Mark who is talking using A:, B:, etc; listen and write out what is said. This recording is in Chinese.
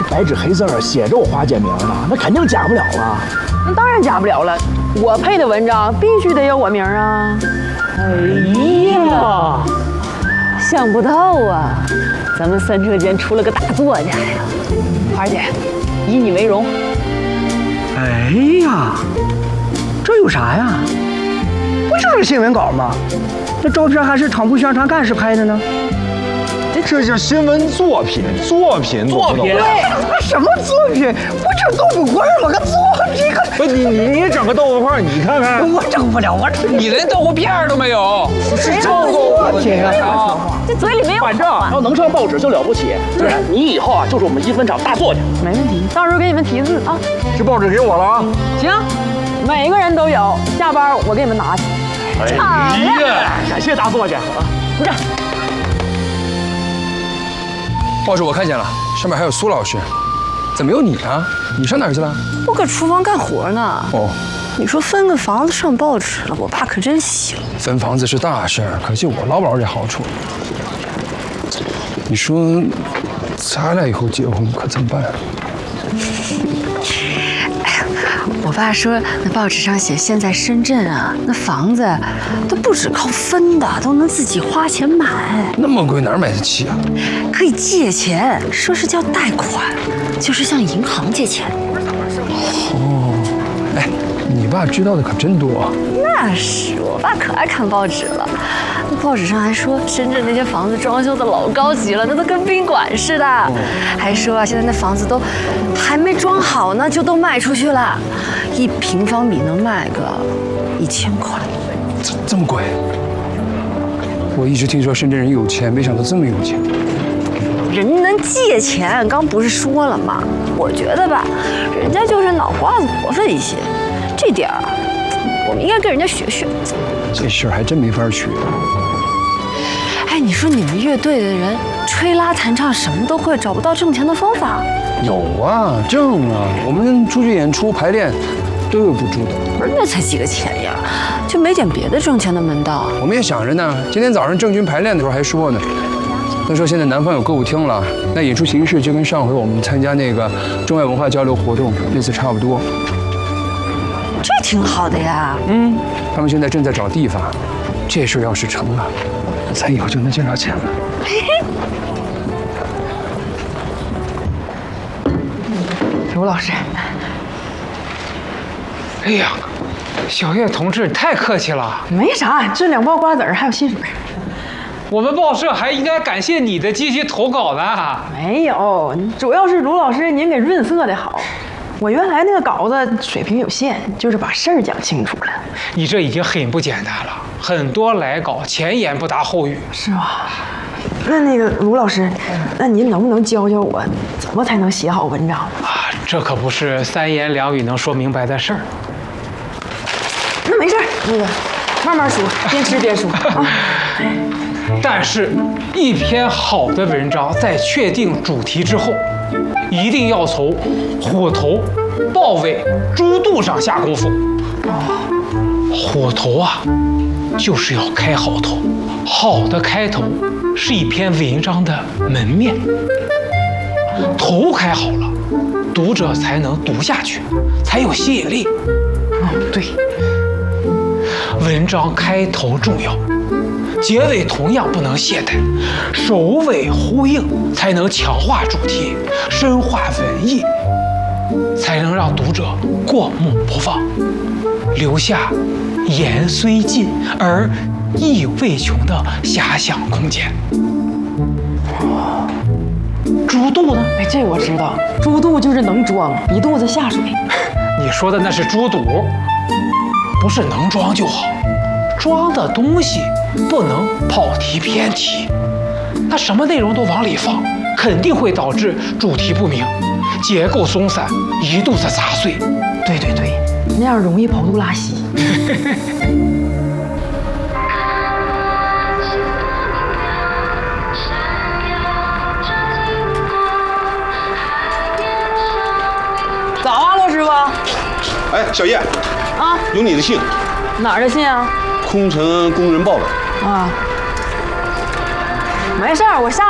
A: 白纸黑字写着我华姐名呢，那肯定假不了了。
B: 那当然假不了了，我配的文章必须得有我名啊！
A: 哎呀，
B: 想不到啊，咱们三车间出了个大作家呀！华姐，以你为荣。
C: 哎呀，这有啥呀？不就是新闻稿吗？那照片还是厂部宣传干事拍的呢。
D: 这叫新闻作品，作品。
C: 对，什么作品？不就豆腐块吗？个作这个，
D: 不，你整个豆腐块，你看看。
C: 我整不了，
E: 你连豆腐片都没有。
C: 是作品啊！
B: 这嘴里没有。
A: 反正要能上报纸就了不起。对，你以后啊就是我们一分厂大作家。
B: 没问题，到时候给你们题字啊。
D: 这报纸给我了啊。
B: 行，每个人都有，下班我给你们拿去。
A: 哎呀，感谢大作家啊！鼓掌。
E: 报纸我看见了，上面还有苏老师，怎么有你啊？你上哪儿去了？
F: 我搁厨房干活呢。
E: 哦，
F: 你说分个房子上报纸了，我爸可真行。
E: 分房子是大事儿，可惜我捞不着这好处。你说，咱俩以后结婚可怎么办？
F: 我爸说，那报纸上写现在深圳啊，那房子都不止靠分的，都能自己花钱买。
E: 那么贵哪儿买得起啊？
F: 可以借钱，说是叫贷款，就是向银行借钱。
E: 哦，哎，你爸知道的可真多啊。
F: 那是，我爸可爱看报纸了。那报纸上还说，深圳那些房子装修的老高级了，那都跟宾馆似的。还说啊，现在那房子都还没装好呢，就都卖出去了，1平方米能卖个1000块。
E: 这么贵？我一直听说深圳人有钱，没想到这么有钱。
F: 人能借钱，刚不是说了吗？我觉得吧，人家就是脑瓜子活泛一些，这点儿我们应该跟人家学学。
E: 这事儿还真没法学。
F: 哎，你说你们乐队的人吹拉弹唱什么都会，找不到挣钱的方法？
E: 有啊，挣啊，我们出去演出排练都有补助的。
F: 不是，那才几个钱呀，就没点别的挣钱的门道？
E: 我们也想着呢，今天早上郑钧排练的时候还说呢。他说现在南方有歌舞厅了，那演出形式就跟上回我们参加那个中外文化交流活动那次差不多。
F: 这挺好的呀。
E: 他们现在正在找地方，这事要是成了，咱以后就能挣着钱了。
B: 卢老师，
G: 哎呀，小叶同志太客气了。
B: 没啥，这2包瓜子儿还有汽水。
G: 我们报社还应该感谢你的积极投稿呢。
B: 没有，主要是卢老师您给润色的好。我原来那个稿子水平有限，就是把事儿讲清楚了。
G: 你这已经很不简单了，很多来稿前言不搭后语。
B: 是吧？那个卢老师，那您能不能教教我，怎么才能写好文章
G: 啊？这可不是3言2语能说明白的事儿。
B: 那没事儿，那个慢慢说，边吃边说啊。
G: 但是，一篇好的文章在确定主题之后，一定要从虎头、豹尾、猪肚上下功夫。虎头啊，就是要开好头，好的开头是一篇文章的门面。头开好了，读者才能读下去，才有吸引力。
B: 对，
G: 文章开头重要。结尾同样不能懈怠，首尾呼应才能强化主题，深化文意，才能让读者过目不忘，留下言虽尽而意未穷的遐想空间。猪肚呢？
B: 哎，这我知道，猪肚就是能装，一肚子下水。
G: 你说的那是猪肚，不是能装就好，装的东西不能跑题偏题，那什么内容都往里放，肯定会导致主题不明，结构松散，一肚子杂碎。
B: 对对对，那样容易跑肚拉稀。早啊，罗师傅。
D: 哎，小叶，
B: 啊，
D: 有你的信，
B: 哪儿的信啊？
D: 空城工人报的。
B: 啊，没事儿，我下